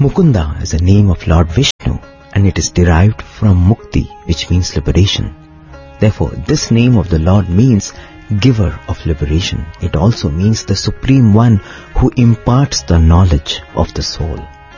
Mukunda is a name of Lord Vishnu, and it is derived from Mukti, which means liberation. Therefore, this name of the Lord means giver of liberation. It also means the Supreme One who imparts the knowledge of the soul.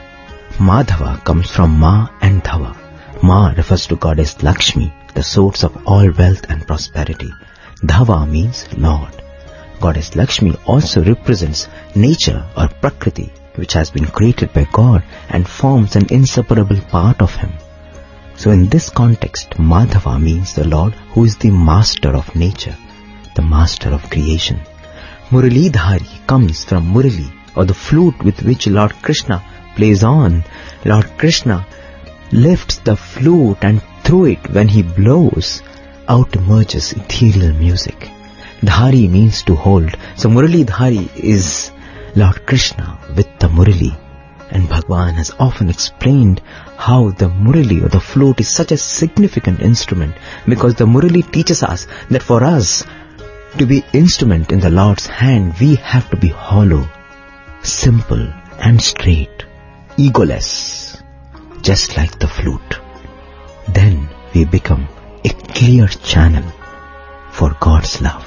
Madhava comes from Ma and Dhava. Ma refers to goddess Lakshmi, the source of all wealth and prosperity. Dhava means Lord. Goddess Lakshmi also represents nature or Prakriti, which has been created by God and forms an inseparable part of Him. So in this context, Madhava means the Lord who is the master of nature, the master of creation. Muralidhari comes from Murali, or the flute with which Lord Krishna plays on. Lord Krishna lifts the flute, and through it, when he blows, out emerges ethereal music. Dhari means to hold. So Muralidhari is Lord Krishna with the Murali. And Bhagwan has often explained how the Murali or the flute is such a significant instrument, because the Murali teaches us that for us to be instrument in the Lord's hand, we have to be hollow, simple and straight, egoless, just like the flute. Then we become a clear channel for God's love.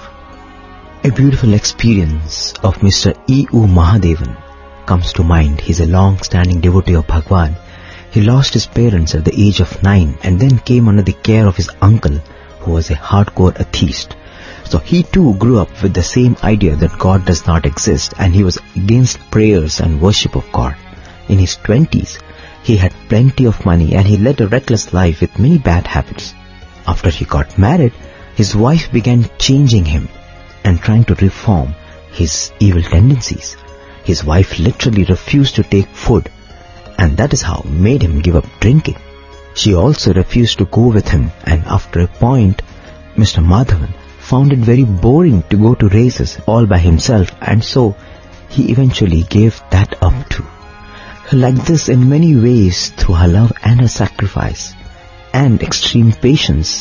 A beautiful experience of Mr. E.U. Mahadevan comes to mind. He is a long-standing devotee of Bhagwan. He lost his parents at the age of 9 and then came under the care of his uncle, who was a hardcore atheist. So he too grew up with the same idea that God does not exist, and he was against prayers and worship of God. In his 20s, he had plenty of money and he led a reckless life with many bad habits. After he got married, his wife began changing him and trying to reform his evil tendencies. His wife literally refused to take food, and that is how made him give up drinking. She also refused to go with him, and after a point, Mr. Madhavan found it very boring to go to races all by himself, and so he eventually gave that up too. Like this, in many ways, through her love and her sacrifice and extreme patience,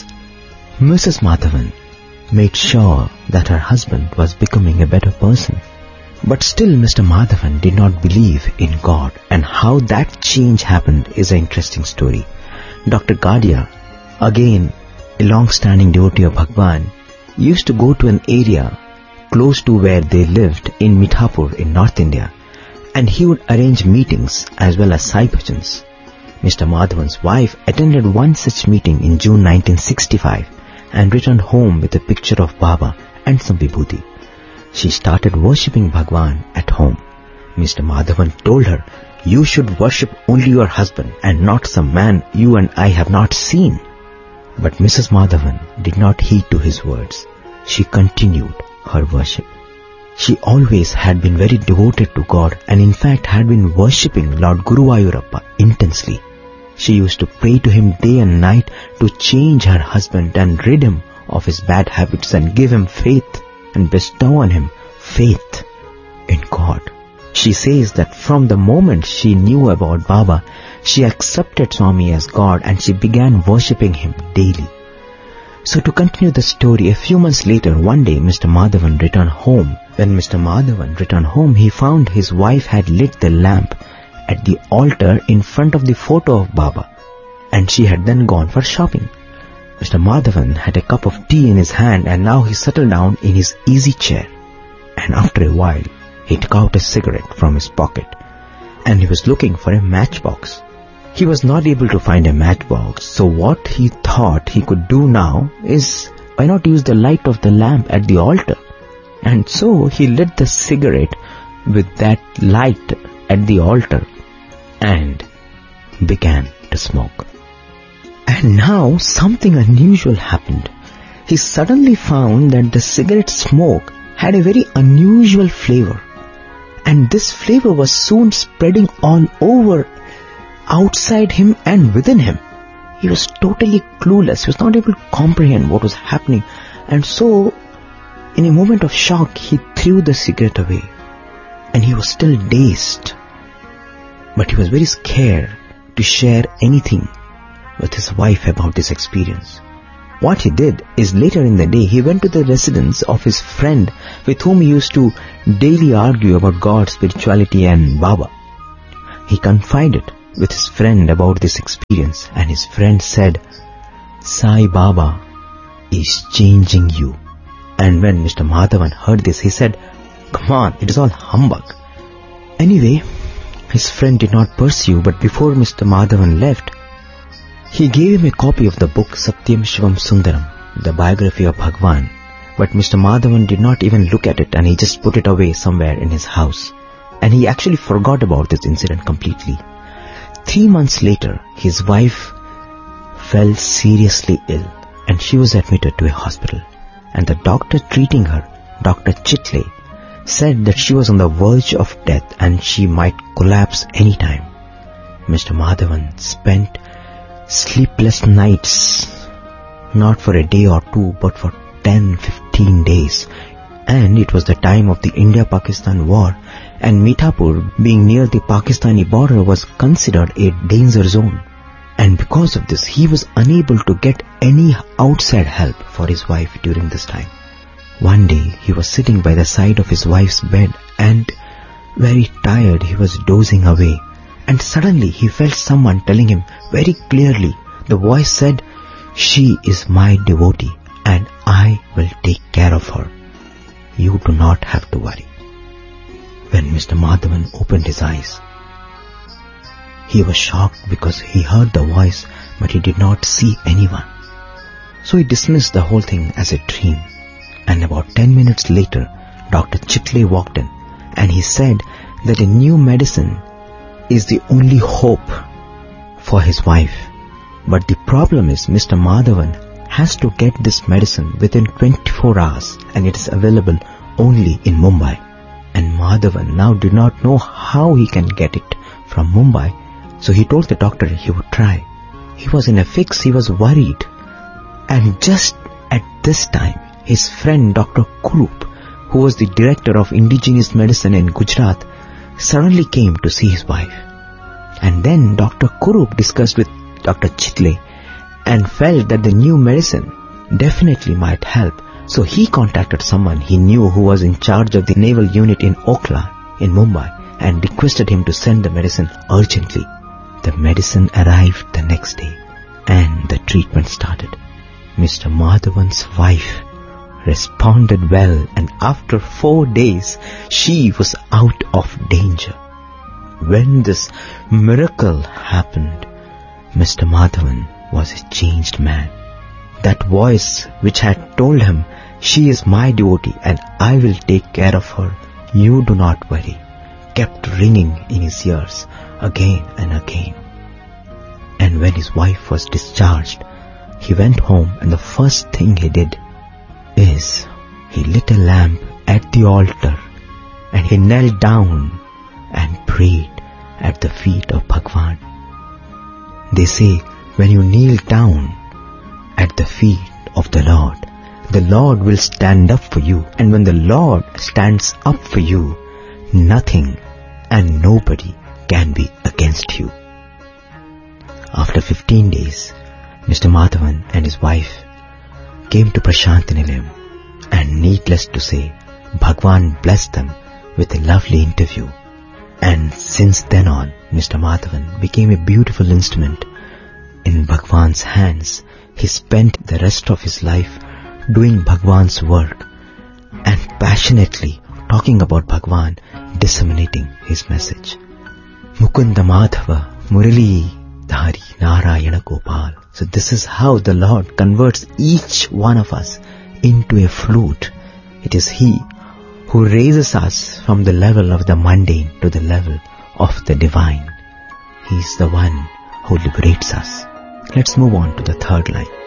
Mrs. Madhavan made sure that her husband was becoming a better person. But still Mr. Madhavan did not believe in God, and how that change happened is an interesting story. Dr. Gadia, again a long-standing devotee of Bhagwan, used to go to an area close to where they lived in Mithapur in North India, and he would arrange meetings as well as Sai Bhajans. Mr. Madhavan's wife attended one such meeting in June 1965 and returned home with a picture of Baba and some vibhuti. She started worshipping Bhagwan at home. Mr. Madhavan told her, "You should worship only your husband and not some man you and I have not seen." But Mrs. Madhavan did not heed to his words. She continued her worship. She always had been very devoted to God, and in fact had been worshipping Lord Guruvayurappa intensely. She used to pray to him day and night to change her husband and rid him of his bad habits and give him faith and bestow on him faith in God. She says that from the moment she knew about Baba, she accepted Swami as God and she began worshipping him daily. So to continue the story, a few months later, one day Mr. Madhavan returned home. When Mr. Madhavan returned home, he found his wife had lit the lamp at the altar in front of the photo of Baba, and she had then gone for shopping. Mr. Madhavan had a cup of tea in his hand, and now he settled down in his easy chair, and after a while he took out a cigarette from his pocket and he was looking for a matchbox. He was not able to find a matchbox, so what he thought he could do now is, why not use the light of the lamp at the altar? And so he lit the cigarette with that light at the altar and began to smoke. And now something unusual happened. He suddenly found that the cigarette smoke had a very unusual flavor, and this flavor was soon spreading all over, outside him and within him. He was totally clueless. He was not able to comprehend what was happening, and so in a moment of shock he threw the cigarette away, and he was still dazed, but he was very scared to share anything with his wife about this experience. What he did is, later in the day, he went to the residence of his friend with whom he used to daily argue about God, spirituality and Baba. He confided with his friend about this experience, and his friend said, Sai Baba is changing you. And when Mr. Madhavan heard this, he said, come on, it is all humbug. Anyway, his friend did not pursue, but before Mr. Madhavan left, he gave him a copy of the book Satyam Shivam Sundaram, the biography of Bhagwan. But Mr. Madhavan did not even look at it, and he just put it away somewhere in his house. And he actually forgot about this incident completely. 3 months later, his wife fell seriously ill, and she was admitted to a hospital. And the doctor treating her, Dr. Chitle, said that she was on the verge of death and she might collapse any time. Mr. Madhavan spent sleepless nights, not for a day or two, but for 10-15 days. And it was the time of the India-Pakistan war, and Mithapur, being near the Pakistani border, was considered a danger zone. And because of this, he was unable to get any outside help for his wife during this time. One day, he was sitting by the side of his wife's bed, and very tired, he was dozing away. And suddenly, he felt someone telling him very clearly. The voice said, she is my devotee, and I will take care of her. You do not have to worry. When Mr. Madhavan opened his eyes, he was shocked because he heard the voice, but he did not see anyone. So he dismissed the whole thing as a dream. And about 10 minutes later, Dr. Chitle walked in, and he said that a new medicine is the only hope for his wife. But the problem is Mr. Madhavan has to get this medicine within 24 hours, and it is available only in Mumbai. And Madhavan now did not know how he can get it from Mumbai. So he told the doctor he would try. He was in a fix, he was worried. And just at this time, his friend Dr. Kurup, who was the director of indigenous medicine in Gujarat, suddenly came to see his wife. And then Dr. Kurup discussed with Dr. Chitle and felt that the new medicine definitely might help. So he contacted someone he knew who was in charge of the naval unit in Okla in Mumbai and requested him to send the medicine urgently. The medicine arrived the next day and the treatment started. Mr. Madhavan's wife responded well, and after 4 days she was out of danger. When this miracle happened, Mr. Madhavan was a changed man. That voice which had told him, she is my devotee and I will take care of her, you do not worry, kept ringing in his ears again and again. And when his wife was discharged, he went home, and the first thing he did is he lit a lamp at the altar and he knelt down and prayed at the feet of Bhagwan. They say when you kneel down at the feet of the Lord will stand up for you, and when the Lord stands up for you, nothing and nobody can be against you. After 15 days, Mr. Madhavan and his wife came to Prashanti Nilayam, and needless to say, Bhagwan blessed them with a lovely interview. And since then on, Mr. Madhavan became a beautiful instrument in Bhagwan's hands. He spent the rest of his life doing Bhagwan's work and passionately talking about Bhagwan, disseminating his message. Mukunda Madhava Murali Dhari Narayana Gopal. So this is how the Lord converts each one of us into a flute. It is He who raises us from the level of the mundane to the level of the divine. He is the one who liberates us. Let's move on to the third line.